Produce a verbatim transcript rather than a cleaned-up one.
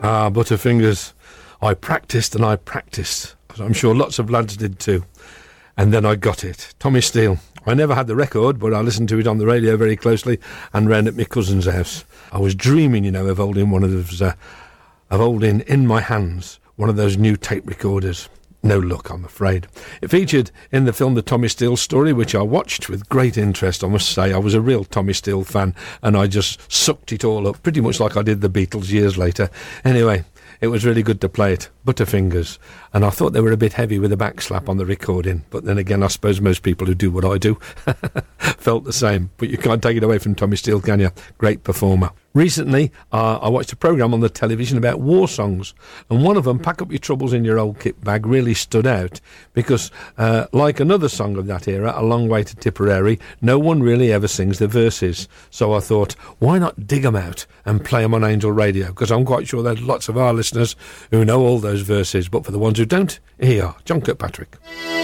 Ah, Butterfingers. I practised and I practised. I'm sure lots of lads did too. And then I got it. Tommy Steele. I never had the record, but I listened to it on the radio very closely and round at my cousin's house. I was dreaming, you know, of holding one of those, uh, of holding in my hands one of those new tape recorders. No luck, I'm afraid. It featured in the film The Tommy Steele Story, which I watched with great interest, I must say. I was a real Tommy Steele fan, and I just sucked it all up, pretty much like I did the Beatles years later. Anyway, it was really good to play it. Butterfingers. And I thought they were a bit heavy with a backslap on the recording. But then again, I suppose most people who do what I do felt the same. But you can't take it away from Tommy Steele, can you? Great performer. Recently, uh, I watched a programme on the television about war songs. And one of them, Pack Up Your Troubles in Your Old Kit Bag, really stood out. Because, uh, like another song of that era, A Long Way to Tipperary, no one really ever sings the verses. So I thought, why not dig them out and play them on Angel Radio? Because I'm quite sure there's lots of our listeners who know all those verses. But for the ones who don't, here you are, John Kirkpatrick.